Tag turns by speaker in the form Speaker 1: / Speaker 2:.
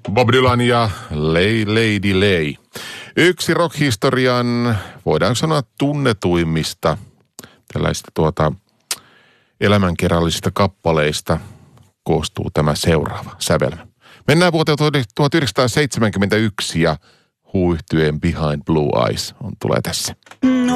Speaker 1: Bob Dylan ja Lady Lay. Yksi rock-historian, voidaan sanoa tunnetuimmista tällaisista elämänkerrallisista kappaleista koostuu tämä seuraava sävelmä. Mennään vuoteen 1971 ja Who-yhtyeen Behind Blue Eyes tulee tässä.